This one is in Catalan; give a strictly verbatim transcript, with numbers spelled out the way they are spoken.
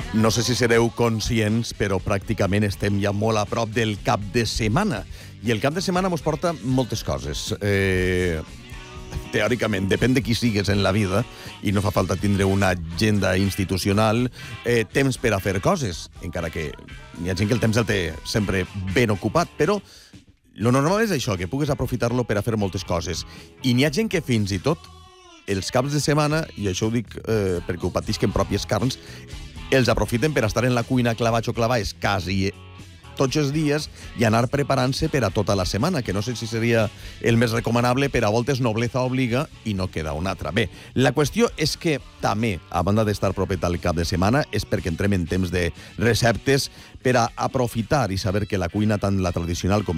No sé si sereu conscients, però pràcticament estem ja molt a prop del cap de setmana. I el cap de setmana mos porta moltes coses. Eh, teòricament, depèn de qui sigues en la vida, i no fa falta tindre una agenda institucional, eh, temps per a fer coses, encara que hi ha gent que el temps el té sempre ben ocupat, però lo normal és això, que pugues aprofitar-lo per a fer moltes coses. I n'hi ha gent que fins i tot els caps de setmana, i això ho dic eh, perquè ho patisquen pròpies carns, els aprofiten per estar en la cuina clavats o clavats quasi tots els dies i anar preparant-se per a tota la setmana, que no sé si seria el més recomanable, però a voltes nobleza obliga i no queda una altra. Bé, la qüestió és que també, a banda d'estar propet al cap de setmana, és perquè entrem en temps de receptes per a aprofitar i saber que la cuina, tant la tradicional com